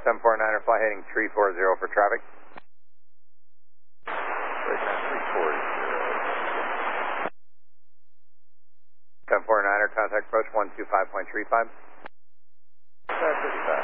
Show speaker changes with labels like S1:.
S1: 749er, fly heading 340 for traffic.
S2: Right now, 340.
S1: 749er, contact approach 125.35.
S2: 535.